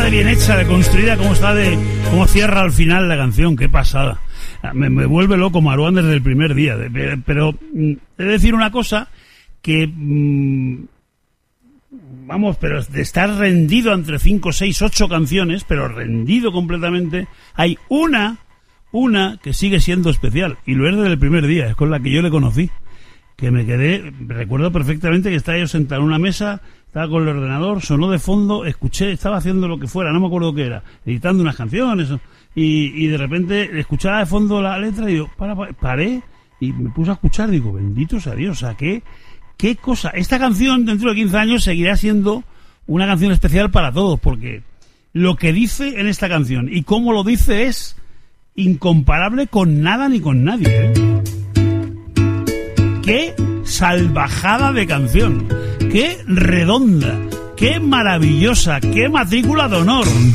está de bien hecha, de construida, cómo cierra al final la canción, qué pasada. Me vuelve loco Maruán desde el primer día. Pero he de decir una cosa, que pero de estar rendido entre 5, 6, 8 canciones, pero rendido completamente, hay una que sigue siendo especial, y lo es desde el primer día, es con la que yo le conocí, que me quedé, recuerdo perfectamente que estaba yo sentado en una mesa, estaba con el ordenador, sonó de fondo, escuché, estaba haciendo lo que fuera, no me acuerdo qué era, editando unas canciones, y de repente escuchaba de fondo la letra y yo paré y me puse a escuchar, digo, bendito sea Dios, o sea, qué cosa. Esta canción dentro de 15 años seguirá siendo una canción especial para todos, porque lo que dice en esta canción y cómo lo dice es incomparable con nada ni con nadie, ¿eh? ¡Qué salvajada de canción! ¡Qué redonda! ¡Qué maravillosa! ¡Qué matrícula de honor!